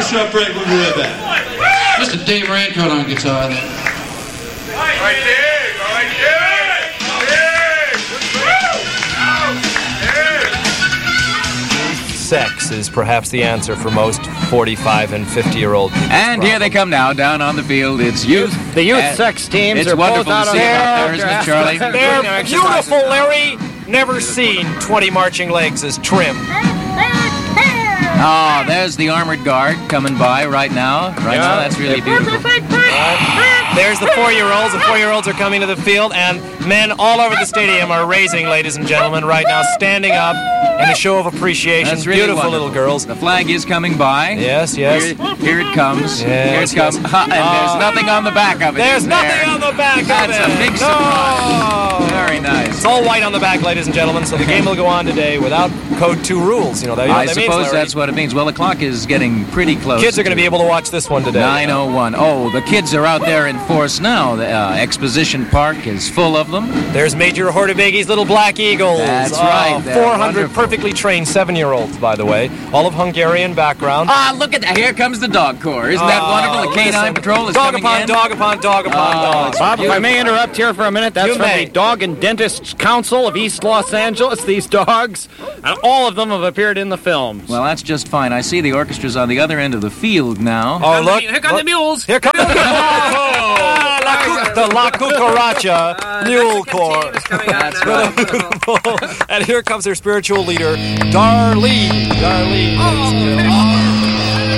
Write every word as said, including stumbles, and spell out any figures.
short break. We'll be right back. Mister Dave Rancourt on guitar there. Right there, right there. Sex is perhaps the answer for most forty-five and fifty-year-old people. And here they come now, down on the field. It's youth. The youth uh, sex teams it's are wonderful both out to on see the them out there, isn't it, Charlie? They're beautiful, Larry. Never seen twenty marching legs as trim. Oh, there's the armored guard coming by right now. Right Yeah. now, that's really beautiful. There's the four-year-olds. The four-year-olds are coming to the field, and men all over the stadium are raising, ladies and gentlemen, right now, standing up in a show of appreciation. That's really Beautiful wonderful. little girls. The flag is coming by. Yes, yes. Here, here it comes. Yes, here it comes. yes. Ha, and there's Uh, nothing on the back of it. There's is nothing there? on the back That's of it. a big No. surprise. Very nice. It's all white on the back, ladies and gentlemen, so the game will go on today without Code two rules. You know, that, you know I what that suppose means, that's what it means. Well, the clock is getting pretty close. Kids are going to be able to watch this one today. nine oh one. Oh, the kids are out there in force now. The uh, Exposition Park is full of them. There's Major Hordebege's little Black Eagles. That's Oh, right. They're four hundred wonderful. perfectly trained seven-year-olds, by the way. All of Hungarian background. Ah, look at that. Here comes the dog corps. Isn't that Oh, wonderful? The canine listen. patrol is dog coming upon in. dog upon dog upon Oh, dog. it's Bob, if I may beautiful. interrupt here for a minute, that's You from may. the Dog and Dentists Council of East Los Angeles. These dogs, and all of them have appeared in the films. Well, that's just fine. I see the orchestra's on the other end of the field now. Oh, look. Here come the mules. Here come the Ah, La Cu- the La Cucaracha Mule Corps. That's right. And here comes their spiritual leader, Darlene. Darlene. ladies and gentlemen.